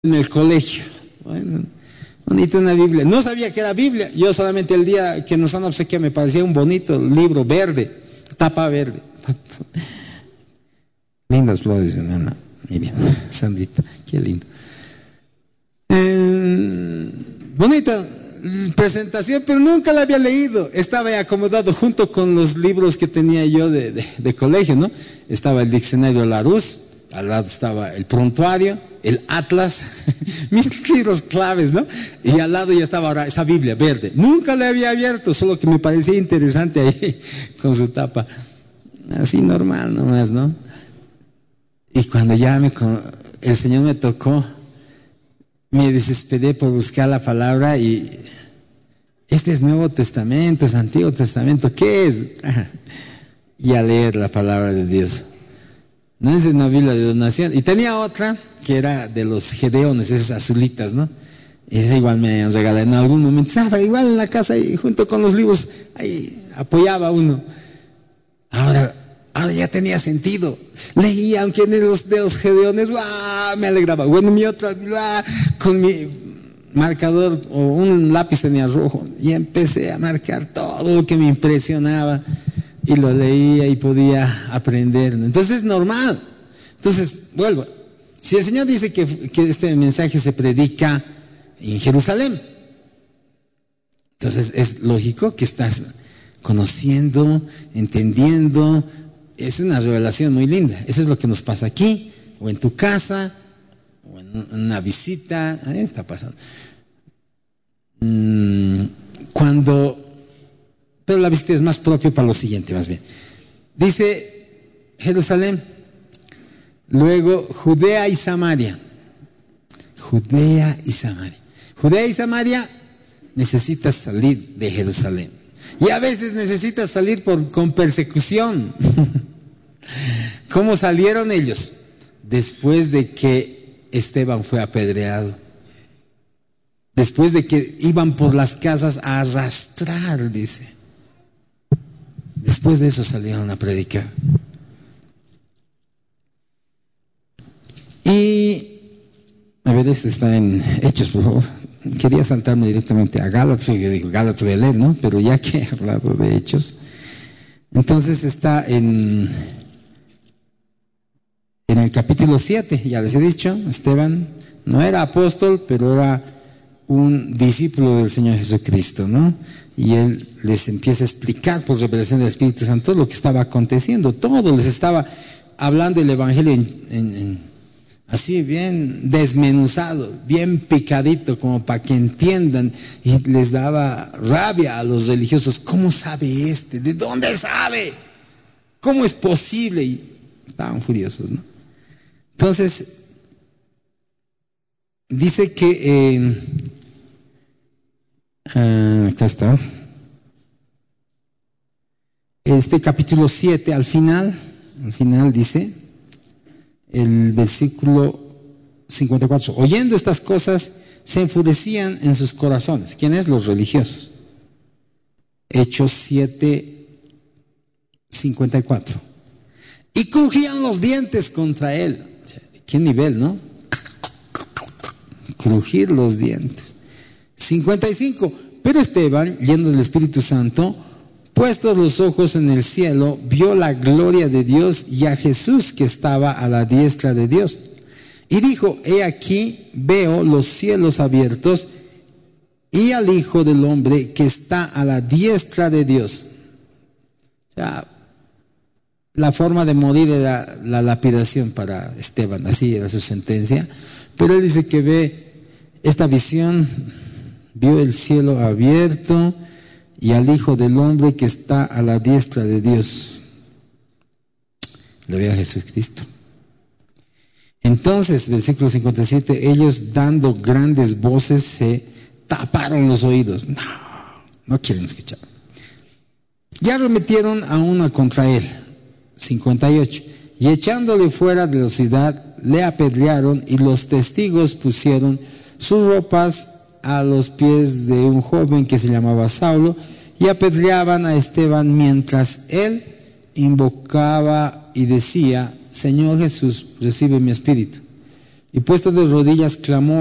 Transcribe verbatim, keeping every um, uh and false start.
en el colegio. Bueno, bonita una Biblia. No sabía que era Biblia. Yo solamente el día que nos han obsequiado me parecía un bonito libro verde, tapa verde. Lindas flores, hermana Miriam, Sandrita, qué lindo. Eh, bonita presentación, pero nunca la había leído. Estaba acomodado junto con los libros que tenía yo de, de, de colegio, ¿no? Estaba el diccionario Larousse, al lado estaba el prontuario, el Atlas, mis libros claves, ¿no? Y al lado ya estaba ahora esa Biblia verde. Nunca la había abierto, solo que me parecía interesante ahí con su tapa. Así normal nomás, ¿no? Y cuando ya me, el Señor me tocó, me desesperé por buscar la palabra y este es Nuevo Testamento, es Antiguo Testamento, ¿qué es? Y a leer la palabra de Dios. No es una Biblia de donación. Y tenía otra que era de los gedeones, esas azulitas, ¿no? Y esa igual me regalado en algún momento. Estaba igual en la casa y junto con los libros, ahí apoyaba uno. Ahora, ahora ya tenía sentido. Leía, aunque en los de los gedeones, ¡guau! Me alegraba. Bueno, mi otra, ¡guau! Con mi marcador o un lápiz tenía rojo. Y empecé a marcar todo lo que me impresionaba. Y lo leía y podía aprender. Entonces es normal. Entonces, vuelvo. Si el Señor dice que, que este mensaje se predica en Jerusalén, entonces es lógico que estás conociendo, entendiendo. Es una revelación muy linda. Eso es lo que nos pasa aquí, o en tu casa, o en una visita. Ahí está pasando. Cuando... Pero la visita es más propia para lo siguiente, más bien. Dice Jerusalén, luego Judea y Samaria. Judea y Samaria. Judea y Samaria necesitas salir de Jerusalén. Y a veces necesitas salir por, con persecución. ¿Cómo salieron ellos? Después de que Esteban fue apedreado. Después de que iban por las casas a arrastrar, dice. Después de eso salieron a predicar. Y, a ver, esto está en Hechos, por favor. Quería saltarme directamente a Gálatas, yo digo, Gálatas voy a leer, ¿no? Pero ya que he hablado de Hechos, entonces está en, en el capítulo siete, ya les he dicho, Esteban no era apóstol, pero era un discípulo del Señor Jesucristo, ¿no? Y él les empieza a explicar por revelación del Espíritu Santo lo que estaba aconteciendo, todo les estaba hablando el Evangelio en, en, en, así bien desmenuzado, bien picadito, como para que entiendan, y les daba rabia a los religiosos. ¿Cómo sabe este? ¿De dónde sabe? ¿Cómo es posible? Y estaban furiosos, ¿no? Entonces dice que eh, Uh, acá está este capítulo siete, al final al final dice el versículo cincuenta y cuatro, oyendo estas cosas se enfurecían en sus corazones. ¿Quiénes? Los religiosos. Hechos siete, cincuenta y cuatro, y crujían los dientes contra él. ¿Qué nivel, no? Crujir los dientes. cincuenta y cinco, pero Esteban, lleno del Espíritu Santo, puestos los ojos en el cielo, vio la gloria de Dios y a Jesús que estaba a la diestra de Dios. Y dijo, he aquí, veo los cielos abiertos y al Hijo del Hombre que está a la diestra de Dios. O sea, la forma de morir era la lapidación para Esteban, así era su sentencia. Pero él dice que ve esta visión. Vio el cielo abierto y al Hijo del Hombre que está a la diestra de Dios. Lo ve a Jesucristo. Entonces, versículo cincuenta y siete, ellos dando grandes voces se taparon los oídos. No, no quieren escuchar. Ya arremetieron a una contra él. cincuenta y ocho. Y echándole fuera de la ciudad, le apedrearon y los testigos pusieron sus ropas a los pies de un joven que se llamaba Saulo y apedreaban a Esteban mientras él invocaba y decía, Señor Jesús, recibe mi espíritu. Y puesto de rodillas clamó